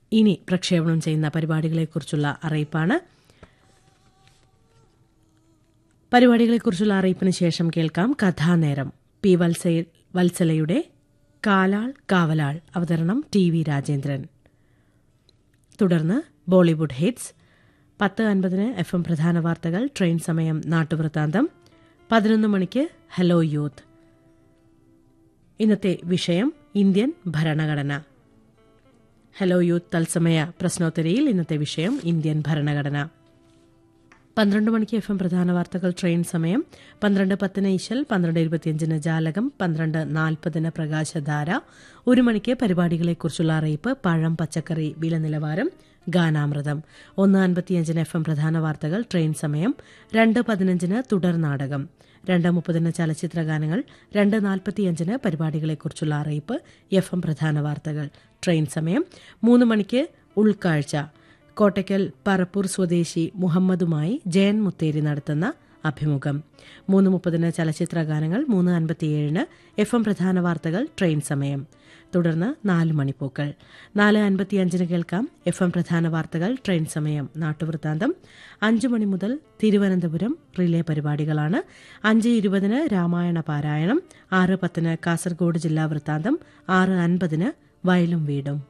ഇനി പ്രക്ഷേപണം ചെയ്യുന്ന പരിപാടികളെക്കുറിച്ചുള്ള അറിയിപ്പാണ്. പരിപാടികളെക്കുറിച്ചുള്ള അറിയിപ്പിന് ശേഷം കേൾക്കാം കഥാനേരം. പി വത്സലയുടെ കാലാൾ കാവലാൾ, അവതരണം ടി വി രാജേന്ദ്രൻ. തുടർന്ന് ബോളിവുഡ് ഹിറ്റ്സ്. 10:50 FM പ്രധാന വാർത്തകൾ, ട്രെയിൻ സമയം, നാട്ടുവൃത്താന്തം. 11 മണിക്ക് ഹലോ യൂത്ത്. ഇന്നത്തെ വിഷയം ഇന്ത്യൻ ഭരണഘടന. ഹലോ യൂത്ത് തത്സമയ പ്രശ്നോത്തരിയിൽ ഇന്നത്തെ വിഷയം ഇന്ത്യൻ ഭരണഘടന. 12 മണിക്ക് FM പ്രധാന വാർത്തകൾ, ട്രെയിൻ സമയം. 12:10 ഇശൽ, 12:25 ജാലകം, 12:40 പ്രകാശധാര. 1 മണിക്ക് പരിപാടികളെക്കുറിച്ചുള്ള അറിയിപ്പ്, പഴം പച്ചക്കറി വില നിലവാരം, ഗാനാമൃതം. 1:55 FM പ്രധാന വാർത്തകൾ, ട്രെയിൻ സമയം. 2:15 തുടർ നാടകം. 2:30 ചലച്ചിത്ര ഗാനങ്ങൾ. 2:45 പരിപാടികളെക്കുറിച്ചുള്ള അറിയിപ്പ്, FM പ്രധാന വാർത്തകൾ, ട്രെയിൻ സമയം. 3 മണിക്ക് ഉൾക്കാഴ്ച. കോട്ടയ്ക്കൽ പറപ്പൂർ സ്വദേശി മുഹമ്മദുമായി ജയൻ മുത്തേരി നടത്തുന്ന അഭിമുഖം. 3:30 ചലച്ചിത്ര ഗാനങ്ങൾ. 3:57 FM പ്രധാന വാർത്തകൾ, ട്രെയിൻ സമയം. തുടർന്ന് 4 മണിപ്പൂക്കൾ. 4:55 കേൾക്കാം FM പ്രധാന വാർത്തകൾ, ട്രെയിൻ സമയം, നാട്ടുവൃത്താന്തം. 5 മണി മുതൽ തിരുവനന്തപുരം റിലേ പരിപാടികളാണ്. 5:20 രാമായണ പാരായണം. 6:10 കാസർഗോഡ് ജില്ലാ വൃത്താന്തം. 6:50 വയലും വീടും.